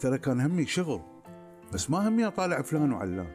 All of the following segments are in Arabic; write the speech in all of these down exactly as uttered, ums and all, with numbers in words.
ترى كان همي شغل، بس ما همي أطالع فلان وعلان.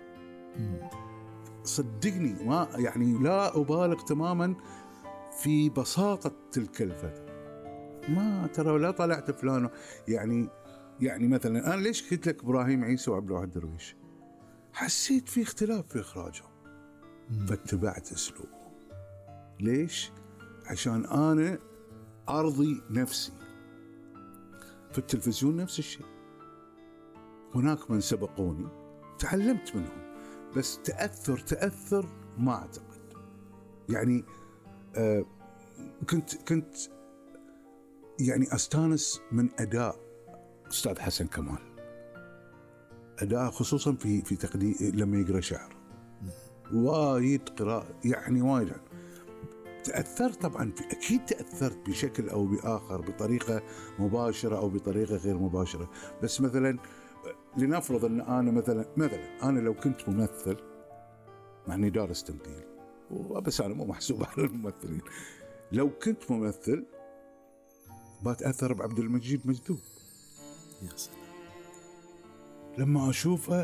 صدقني ما يعني لا أبالغ تماما في بساطة تلك الفترة. ما ترى لا طلعت فلان يعني يعني مثلا أنا ليش قلت لك إبراهيم عيسى وعبد الواحد درويش؟ حسيت في اختلاف في إخراجهم فاتبعت أسلوبه. ليش؟ عشان أنا أرضي نفسي. في التلفزيون نفس الشيء، هناك من سبقوني تعلمت منهم، بس تأثر تأثر ما أعتقد يعني. آه كنت كنت يعني أستانس من أداء أستاذ حسن كمال، أداء خصوصا في في تقديم لما يقرأ شعر وايد قراءة يعني وايد. تأثرت طبعا، في أكيد تأثرت بشكل أو بآخر، بطريقة مباشرة أو بطريقة غير مباشرة. بس مثلا لنفرض أن أنا مثلا مثلا أنا لو كنت ممثل، مع إني دارس تمثيل وبس أنا مو محسوب على الممثلين، لو كنت ممثل بتأثر بعبد المجيد مجذوب. يا سلام، لما أشوفه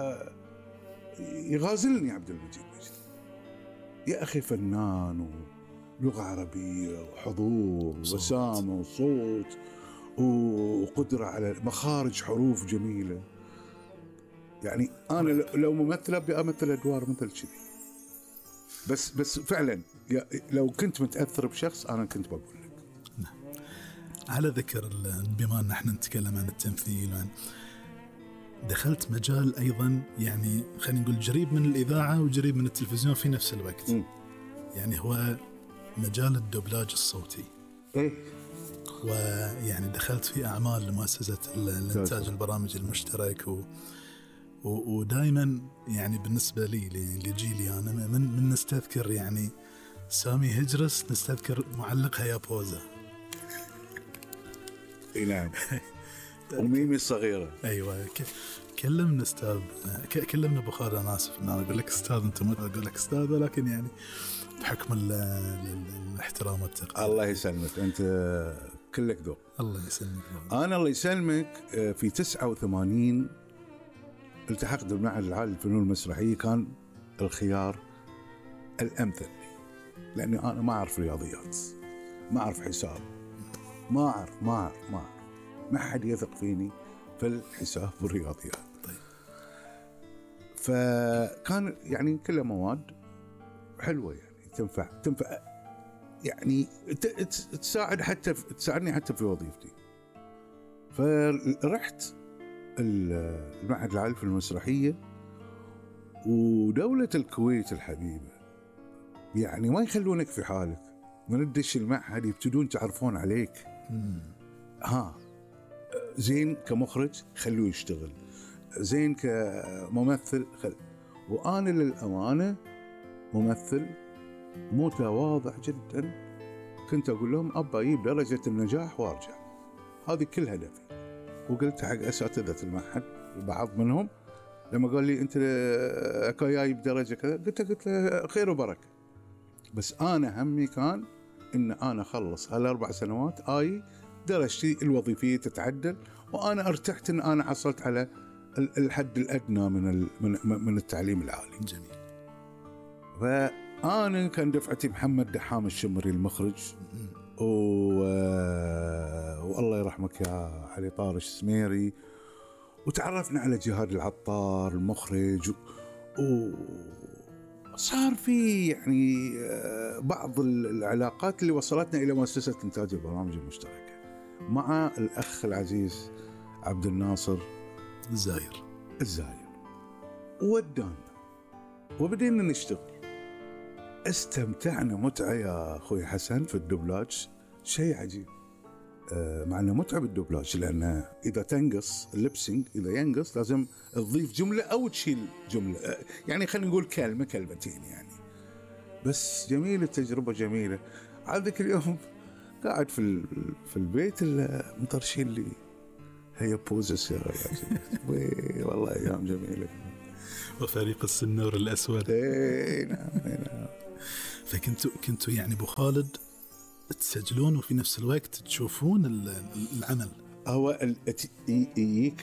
يغازلني عبد المجيد مجذوب. يا أخي فنان ولغة عربية وحضور وسامة وصوت وقدرة على مخارج حروف جميلة. يعني أنا لو ممثل أبي أمثل أدوار مثل كذي. بس بس فعلا لو كنت متأثر بشخص أنا كنت بقول لك. نعم. على ذكر بما أن احنا نتكلم عن التمثيل، وعن دخلت مجال أيضا يعني خلينا نقول جريب من الإذاعة وجريب من التلفزيون في نفس الوقت. م. يعني هو مجال الدوبلاج الصوتي. إيه. ويعني دخلت في أعمال لمؤسسة الإنتاج البرامج المشترك، و ودائما يعني بالنسبة لي لجيلي أنا من من نستذكر يعني سامي هجرس، نستذكر معلقها يا بوزة. اي نعم. وميمي الصغيرة. أيوة. كلمنا أستاذ، كلمنا أبو خالد. أنا آسف إن أنا أقول لك أستاذ، أنت ما أقول لك أستاذ، ولكن يعني بحكم الاحترام والتقدير. الله يسلمك، أنت كلك ذوق. الله يسلمك. أنا الله يسلمك في تسعة وثمانين التحقت بالمعهد العالي للفنون المسرحية، كان الخيار الأمثل لي، لأني أنا ما أعرف رياضيات، ما أعرف حساب، ما أعرف ما أعرف ما أعرف ما حد يثق فيني في الحساب والرياضيات. طيب. فكان يعني كلها مواد حلوة يعني تنفع تنفع يعني تساعد حتى تساعدني حتى في وظيفتي. فرحت المعهد العالي في المسرحية، ودولة الكويت الحبيبة يعني ما يخلونك في حالك، من تدش المعهد يبتدون تعرفون عليك. مم. ها زين كمخرج خلوه يشتغل، زين كممثل خل... وأنا للأمانة ممثل متواضع جدا، كنت أقول لهم أبا أجيب درجة النجاح وأرجع، هذه كل هدفي. وقلت حق أساتذة المعهد بعض منهم لما قال لي أنت جايب درجة كذا، قلت قلت له خير وبركة، بس أنا همي كان إن أنا أخلص هالأربع سنوات آي درجتي الوظيفية تتعدل، وأنا ارتحت إن أنا حصلت على الحد الأدنى من من التعليم العالي. جميل. فأنا كان دفعتي محمد دحام الشمري المخرج، و... والله يرحمك يا علي طارش سميري، وتعرفنا على جهاد العطار المخرج، وصار في يعني بعض العلاقات اللي وصلتنا إلى مؤسسة إنتاج البرامج المشتركة مع الأخ العزيز عبد الناصر الزاير الزاير ودانا وبدينا نشتغل. استمتعنا متعة يا أخوي حسن في الدوبلاج، شيء عجيب. آه معنا متعة بالدوبلاج، لأن إذا تنقص الليبسينج، إذا ينقص لازم تضيف جملة أو تشيل جملة، آه يعني خلينا نقول كلمة كلمتين يعني. بس جميلة، تجربة جميلة. على ذلك اليوم قاعد في في البيت المطرشين لي هي بوزس يا رجال. والله أيام جميلة. وفريق السنور الأسود. اي نعم نعم. فكنتوا كنتوا يعني أبو خالد تسجلون وفي نفس الوقت تشوفون العمل. هو يجيك